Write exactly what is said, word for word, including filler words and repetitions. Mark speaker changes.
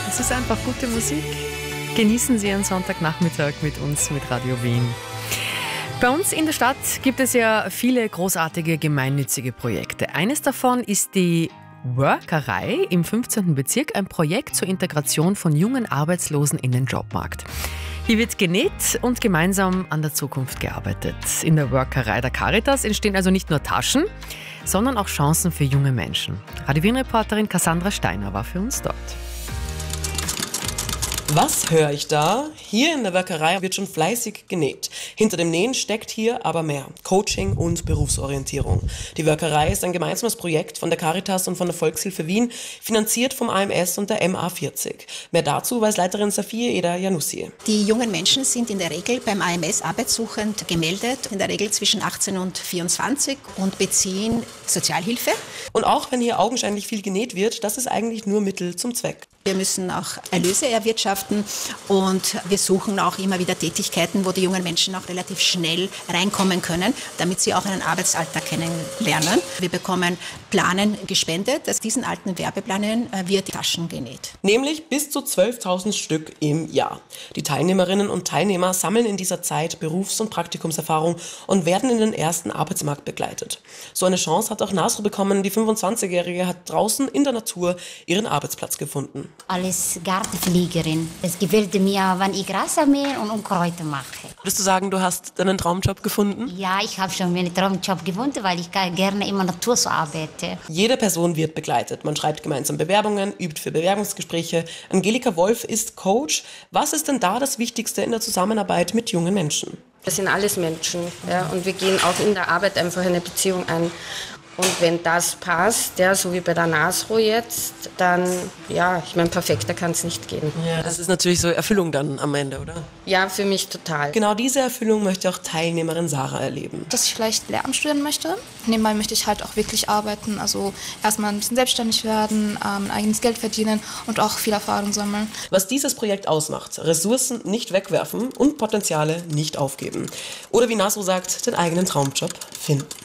Speaker 1: Es ist einfach gute Musik. Genießen Sie Ihren Sonntagnachmittag mit uns, mit Radio Wien. Bei uns in der Stadt gibt es ja viele großartige gemeinnützige Projekte. Eines davon ist die Workerei im fünfzehnten Bezirk, ein Projekt zur Integration von jungen Arbeitslosen in den Jobmarkt. Hier wird genäht und gemeinsam an der Zukunft gearbeitet. In der Workerei der Caritas entstehen also nicht nur Taschen, sondern auch Chancen für junge Menschen. Radio Wien-Reporterin Cassandra Steiner war für uns dort.
Speaker 2: Was höre ich da? Hier in der Workerei wird schon fleißig genäht. Hinter dem Nähen steckt hier aber mehr. Coaching und Berufsorientierung. Die Workerei ist ein gemeinsames Projekt von der Caritas und von der Volkshilfe Wien, finanziert vom A M S und der M A vierzig. Mehr dazu weiß Leiterin Safia Eda Janussi.
Speaker 3: Die jungen Menschen sind in der Regel beim A M S arbeitssuchend gemeldet, in der Regel zwischen achtzehn und vierundzwanzig und beziehen Sozialhilfe.
Speaker 2: Und auch wenn hier augenscheinlich viel genäht wird, das ist eigentlich nur Mittel zum Zweck.
Speaker 3: Wir müssen auch Erlöse erwirtschaften und wir suchen auch immer wieder Tätigkeiten, wo die jungen Menschen auch relativ schnell reinkommen können, damit sie auch einen Arbeitsalltag kennenlernen. Wir bekommen Planen gespendet. Aus diesen alten Werbeplanen wird Taschen genäht.
Speaker 2: Nämlich bis zu zwölftausend Stück im Jahr. Die Teilnehmerinnen und Teilnehmer sammeln in dieser Zeit Berufs- und Praktikumserfahrung und werden in den ersten Arbeitsmarkt begleitet. So eine Chance hat auch Nasro bekommen. Die fünfundzwanzigjährige hat draußen in der Natur ihren Arbeitsplatz gefunden.
Speaker 4: Als Gartenpflegerin. Es gefällt mir, wenn ich Gras mähe und Unkräuter mache.
Speaker 2: Würdest du sagen, du hast deinen Traumjob gefunden?
Speaker 4: Ja, ich habe schon meinen Traumjob gefunden, weil ich gerne immer Natur so arbeite.
Speaker 2: Jede Person wird begleitet. Man schreibt gemeinsam Bewerbungen, übt für Bewerbungsgespräche. Angelika Wolf ist Coach. Was ist denn da das Wichtigste in der Zusammenarbeit mit jungen Menschen?
Speaker 5: Das sind alles Menschen, ja, und wir gehen auch in der Arbeit einfach eine Beziehung ein. Und wenn das passt, ja, so wie bei der Nasro jetzt, dann, ja, ich meine, perfekter kann es nicht gehen.
Speaker 2: Ja, das ist natürlich so Erfüllung dann am Ende, oder?
Speaker 5: Ja, für mich total.
Speaker 2: Genau diese Erfüllung möchte auch Teilnehmerin Sarah erleben.
Speaker 6: Dass ich vielleicht Lehramt studieren möchte. Nebenbei möchte ich halt auch wirklich arbeiten, also erstmal ein bisschen selbstständig werden, ähm, eigenes Geld verdienen und auch viel Erfahrung sammeln.
Speaker 2: Was dieses Projekt ausmacht, Ressourcen nicht wegwerfen und Potenziale nicht aufgeben. Oder wie Nasro sagt, den eigenen Traumjob finden.